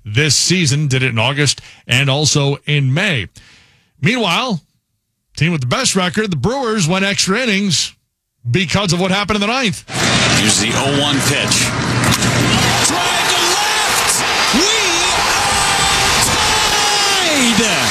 this season. Did it in August and also in May. Meanwhile, team with the best record, the Brewers, went extra innings because of what happened in the ninth. Here's the 0-1 pitch. Drive to left! We are tied!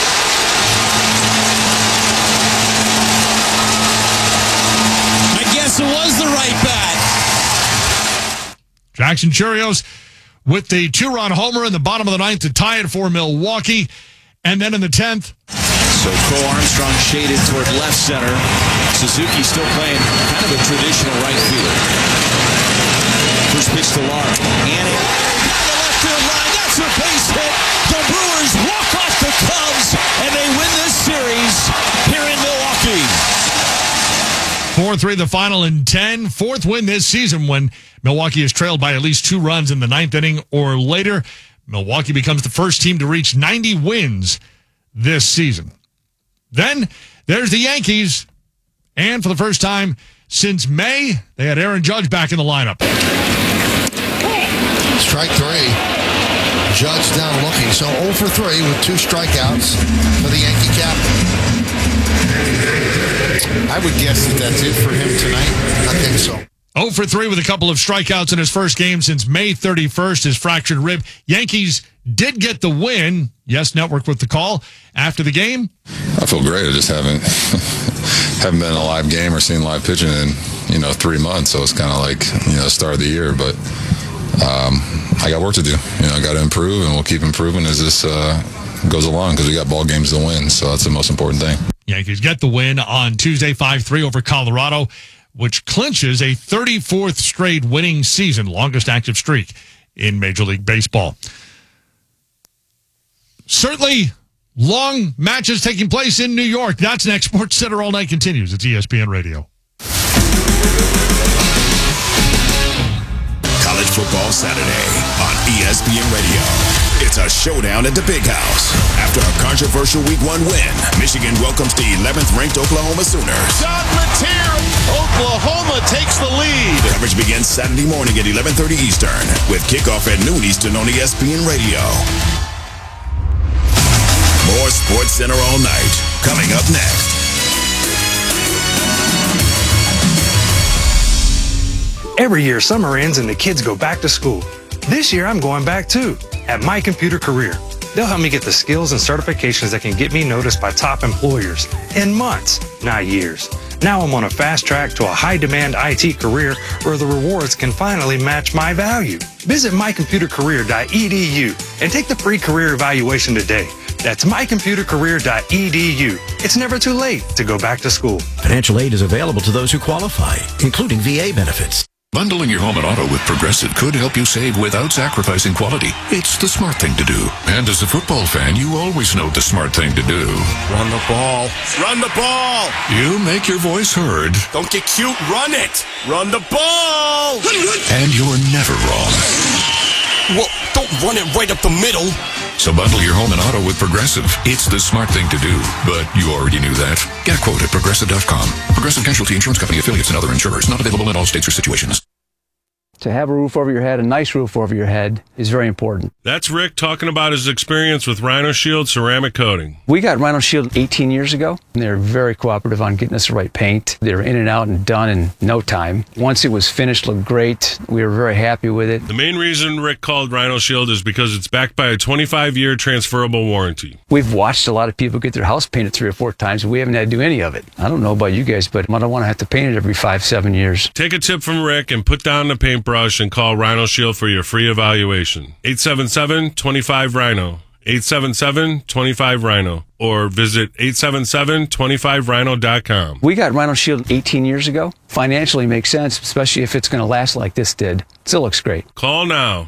I guess it was the right bat. Jackson Churios with the 2-run homer in the bottom of the ninth to tie it for Milwaukee. And then in the 10th. So Cole Armstrong shaded toward left center. Suzuki still playing kind of a traditional right field. First pitch to Lara. And it down the left field line. That's a base hit. The Brewers walk off the Cubs, and they win this series here in Milwaukee. 4-3 the final in 10. Fourth win this season when Milwaukee is trailed by at least 2 runs in the ninth inning or later. Milwaukee becomes the first team to reach 90 wins this season. Then there's the Yankees. And for the first time since May, they had Aaron Judge back in the lineup. Strike 3. Judge down looking. So 0 for 3 with 2 strikeouts for the Yankee captain. I would guess that that's it for him tonight. I think so. 0 for 3 with a couple of strikeouts in his first game since May 31st, his fractured rib. Yankees did get the win. Yes Network with the call after the game. I feel great. I just haven't been in a live game or seen live pitching in 3 months. So it's kind of like start of the year. But I got work to do. I got to improve, and we'll keep improving as this goes along because we got ball games to win. So that's the most important thing. Yankees get the win on Tuesday, 5-3 over Colorado, which clinches a 34th straight winning season, longest active streak in Major League Baseball. Certainly, long matches taking place in New York. That's next. Sports Center All Night continues. It's ESPN Radio. College Football Saturday on ESPN Radio. It's a showdown at the Big House. After a controversial Week 1 win, Michigan welcomes the 11th-ranked Oklahoma Sooners. John Mateer, Oklahoma takes the lead. Coverage begins Saturday morning at 11:30 Eastern with kickoff at noon Eastern on ESPN Radio. More Sports Center All Night coming up next. Every year, summer ends and the kids go back to school. This year, I'm going back too, at My Computer Career. They'll help me get the skills and certifications that can get me noticed by top employers in months, not years. Now I'm on a fast track to a high-demand IT career where the rewards can finally match my value. Visit mycomputercareer.edu and take the free career evaluation today. That's mycomputercareer.edu. It's never too late to go back to school. Financial aid is available to those who qualify, including VA benefits. Bundling your home and auto with Progressive could help you save without sacrificing quality. It's the smart thing to do. And as a football fan, you always know the smart thing to do. Run the ball. Run the ball. You make your voice heard. Don't get cute. Run it. Run the ball. And you're never wrong. Well, don't run it right up the middle. So bundle your home and auto with Progressive. It's the smart thing to do. But you already knew that. Get a quote at Progressive.com. Progressive Casualty Insurance Company, affiliates, and other insurers. Not available in all states or situations. To have a roof over your head, a nice roof over your head, is very important. That's Rick talking about his experience with Rhino Shield ceramic coating. We got Rhino Shield 18 years ago, and they were very cooperative on getting us the right paint. They were in and out and done in no time. Once it was finished, looked great. We were very happy with it. The main reason Rick called Rhino Shield is because it's backed by a 25-year transferable warranty. We've watched a lot of people get their house painted 3 or 4 times, and we haven't had to do any of it. I don't know about you guys, but I don't want to have to paint it every 5-7 years. Take a tip from Rick and put down the paintbrush and call Rhino Shield for your free evaluation. 877-25-RHINO. 877-25-RHINO. Or visit 877-25rhino.com. We got Rhino Shield 18 years ago. Financially makes sense, especially if it's going to last like this did. Still looks great. Call now.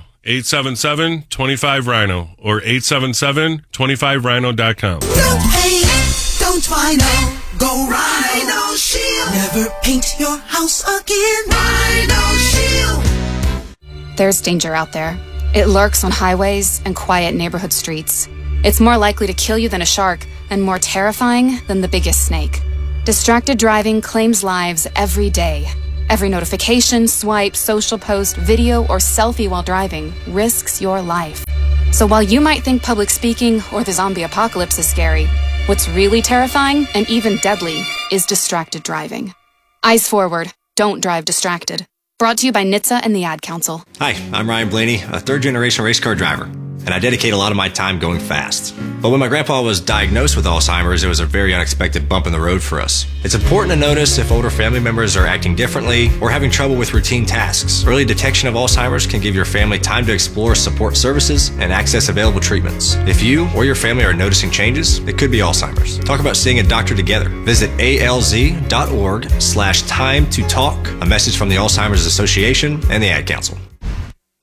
877-25-RHINO or 877-25rhino.com. No pain, don't Rhino. Go Rhino Shield. Never paint your house again. Rhino Shield. There's danger out there. It lurks on highways and quiet neighborhood streets. It's more likely to kill you than a shark and more terrifying than the biggest snake. Distracted driving claims lives every day. Every notification, swipe, social post, video, or selfie while driving risks your life. So while you might think public speaking or the zombie apocalypse is scary, what's really terrifying and even deadly is distracted driving. Eyes forward. Don't drive distracted. Brought to you by NHTSA and the Ad Council. Hi, I'm Ryan Blaney, a third-generation race car driver, and I dedicate a lot of my time going fast. But when my grandpa was diagnosed with Alzheimer's, it was a very unexpected bump in the road for us. It's important to notice if older family members are acting differently or having trouble with routine tasks. Early detection of Alzheimer's can give your family time to explore support services and access available treatments. If you or your family are noticing changes, it could be Alzheimer's. Talk about seeing a doctor together. Visit alz.org/time to talk. A message from the Alzheimer's Association and the Ad Council.